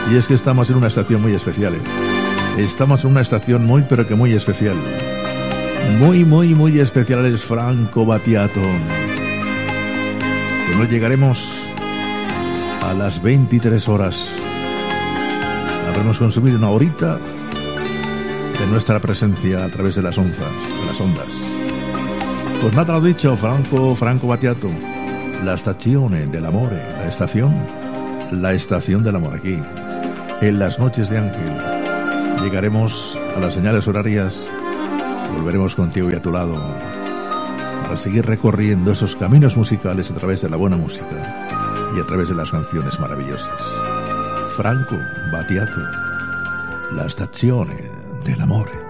Y es que estamos en una estación muy especial, ¿eh? Estamos en una estación muy, pero que muy especial. Muy, muy, muy especial es Franco Battiato. Pues nos llegaremos a las 23 horas. Habremos consumido una horita de nuestra presencia a través de las ondas. Pues nada, lo dicho, Franco Battiato. La stazione dell'amore, la estación del amor aquí, en las noches de Ángel. Llegaremos a las señales horarias, volveremos contigo y a tu lado para seguir recorriendo esos caminos musicales a través de la buena música y a través de las canciones maravillosas. Franco Battiato, la stazione dell'amore.